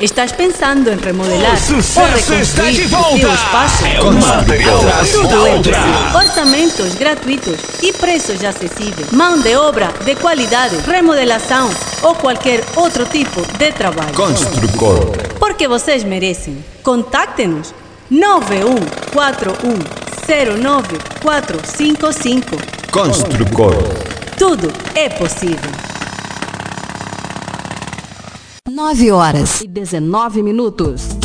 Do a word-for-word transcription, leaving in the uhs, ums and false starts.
Estás pensando em remodelar O sucesso ou reconstruir está de o volta. teu espaço? É uma atrás Tudo da é outra. possível. Orçamentos gratuitos e preços acessíveis. Mão de obra de qualidade, remodelação ou qualquer outro tipo de trabalho. Construcor. Porque vocês merecem. Contacte-nos nove um quatro um zero nove quatro cinco cinco. Construcor. Tudo é possível. nove horas e dezenove minutos.